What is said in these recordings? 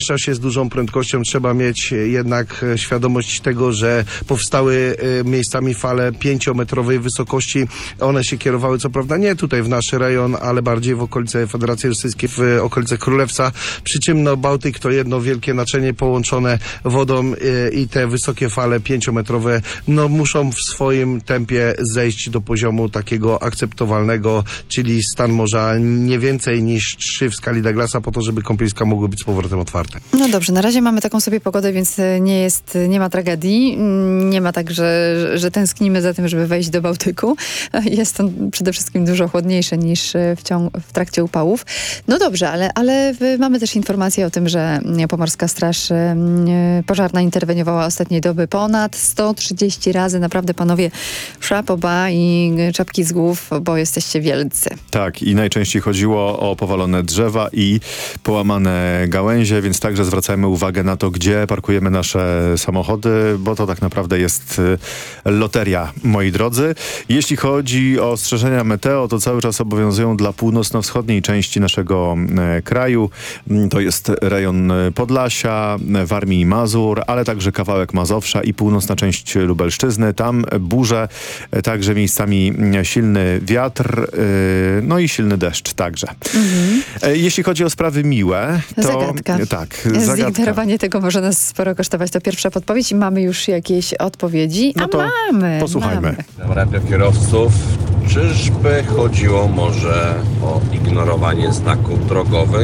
się z dużą prędkością, trzeba mieć jednak świadomość tego, że powstały miejscami fale 5-metrowej wysokości. One się kierowały co prawda nie tutaj w nasz rejon, ale bardziej w okolice Federacji Rosyjskiej, w okolice Królewca. Przy czym Bałtyk to jedno wielkie naczynie połączone wodą i te wysokie fale 5-metrowe muszą w swoim tempie zejść do poziomu takiego akceptowalnego, czyli stan morza nie więcej niż 3 w skali Douglasa, po to, żeby kąpieliska mogły być z powrotem otwarte. No dobrze, na razie mamy taką sobie pogodę, więc nie ma tragedii. Nie ma tak, że tęsknimy za tym, żeby wejść do Bałtyku. Jest on przede wszystkim dużo chłodniejszy niż w trakcie upałów. No dobrze, ale mamy też informację o tym, że Pomorska Straż Pożarna interweniowała ostatniej doby ponad 130 razy. Naprawdę, panowie, szapoba i czapki z głów, bo jesteście wielcy. Tak, i najczęściej chodziło o powalone drzewa i połamane gałęzie, więc także zwracajmy uwagę na to, gdzie parkujemy nasze samochody, bo to tak naprawdę jest loteria, moi drodzy. Jeśli chodzi o ostrzeżenia meteo, to cały czas obowiązują dla północno-wschodniej części naszego kraju. To jest rejon Podlasia, Warmii i Mazur, ale także kawałek Mazowsza i północna część Lubelszczyzny. Tam burze, także miejscami silny wiatr, no i silny deszcz także. Jeśli chodzi o sprawy miłe, to... Zagadka. Tak, zagadka. Zignorowanie tego może nas sporo kosztować. To pierwsza podpowiedź i mamy już jakieś odpowiedzi. No to posłuchajmy. Radiokierowców, czyżby chodziło może o ignorowanie znaków drogowych?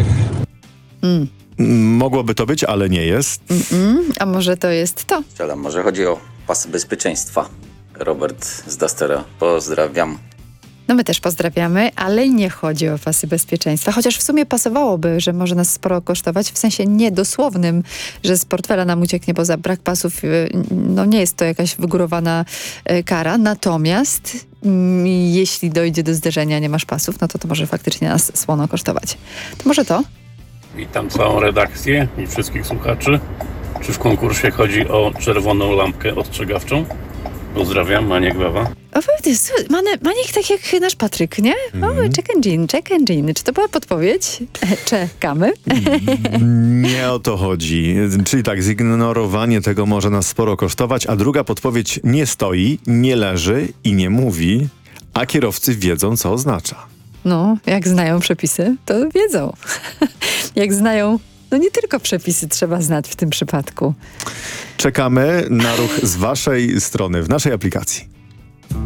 Mogłoby to być, ale nie jest. A może to jest to? Strzelam, może chodzi o pasy bezpieczeństwa. Robert z Dustera. Pozdrawiam. No my też pozdrawiamy, ale nie chodzi o pasy bezpieczeństwa. Chociaż w sumie pasowałoby, że może nas sporo kosztować, w sensie niedosłownym, że z portfela nam ucieknie, bo za brak pasów no nie jest to jakaś wygórowana kara. Natomiast jeśli dojdzie do zderzenia, nie masz pasów, no to może faktycznie nas słono kosztować. To może to? Witam całą redakcję i wszystkich słuchaczy. Czy w konkursie chodzi o czerwoną lampkę ostrzegawczą? Pozdrawiam, Maniek Bawa. O, Maniek tak jak nasz Patryk, nie? O, check engine. Czy to była podpowiedź? Czekamy. Nie o to chodzi. Czyli tak, zignorowanie tego może nas sporo kosztować, a druga podpowiedź nie stoi, nie leży i nie mówi, a kierowcy wiedzą, co oznacza. No, jak znają przepisy, to wiedzą. Jak znają, no nie tylko przepisy trzeba znać w tym przypadku. Czekamy na ruch z waszej strony w naszej aplikacji.